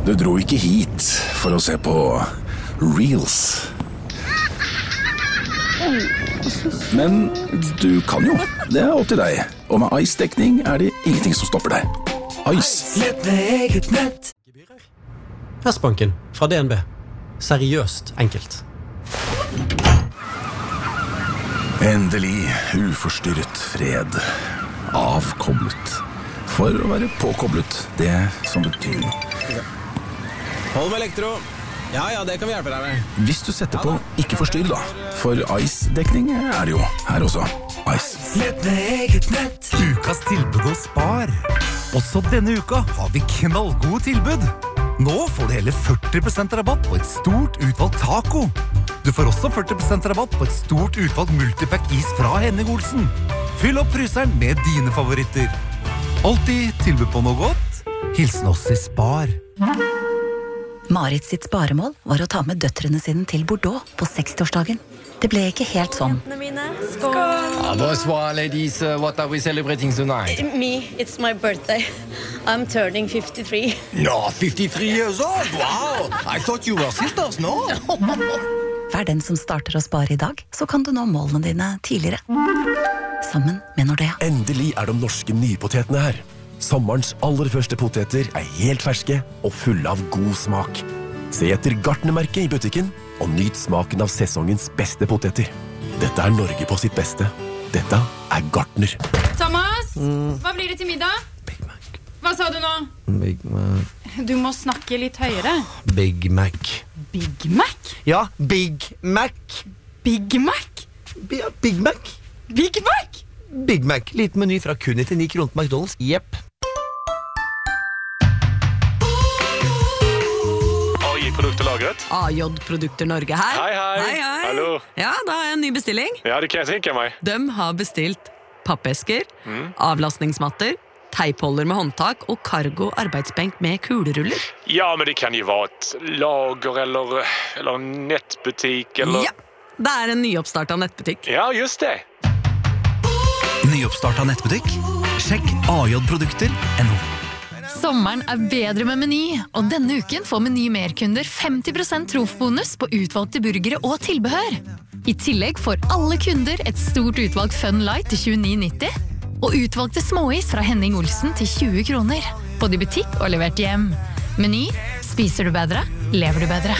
Du dro ikke hit for å se på Reels. Men du kan jo, det opp til deg. Og med Ice-dekning det ingenting som stopper deg. Ice. Lett med eget nett. Vestbanken fra DNB. Seriøst enkelt. Endelig uforstyrret fred. Avkoblet. For å være påkoblet, det som betyr noe. Hold med elektro. Ja, det kan vi hjelpe deg med. Hvis du setter på ikke forstyrr da. For Ice-dekning det jo her også. Ice. Lett med eget nett. Ukas tilbud hos Spar. Også denne uka har vi knallgode tilbud. Nå får du hele 40% rabatt på et stort utvalgt taco. Du får også 40% rabatt på et stort utvalgt multipack is fra Henning Olsen. Fyll opp fryseren med dine favoritter. Alltid tilbud på noe godt. Hilsen oss i Spar. Marit sitt sparemål var å ta med døtrene sine til Bordeaux på 60-årsdagen. Det ble ikke helt sånn. Bonsoir, ladies. What are we celebrating tonight? Me, it's my birthday. I'm turning 53. No, 53 years old. Wow. I thought you were sisters, no? Vær den som starter å spare i dag, så kan du nå målene dine tidligere. Sammen med Nordea. Endelig de norske nypotetene her. Sommerens aller første poteter helt ferske og fulle av god smak. Se etter Gartnermerket i butikken og nyt smaken av sesongens beste poteter. Dette Norge på sitt beste. Dette Gartner. Thomas, hva blir det til middag? Big Mac. Hva sa du nå? Big Mac. Du må snakke litt høyere. Big Mac. Big Mac? Ja, Big Mac. Big Mac? Ja, Big Mac. Big Mac? Big Mac. Liten meny fra kun 99 kroner på McDonald's. Jepp. Produkter lagret. AJ Produkter Norge her. Hei. Hallo. Ja, da har jeg en ny bestilling. Ja, det kan jeg tenke meg. De har bestilt pappesker, avlastningsmatter, teipholder med håndtak og cargo arbeidsbenk med kuleruller. Ja, men det kan jo være et lager eller nettbutikk eller... Ja, det en nyoppstartet nettbutikk. Ja, just det. Nyoppstartet nettbutikk? Sjekk ajprodukter.no. Sommeren bedre med Meny, og denne uken får Meny Merkunder 50% trofbonus på utvalgte burgere og tilbehør. I tillegg får alle kunder et stort utvalgt Fun Light til 29,90, og utvalgte småis fra Henning Olsen til 20 kroner. Både i butikk og levert hjem. Meny, spiser du bedre, lever du bedre.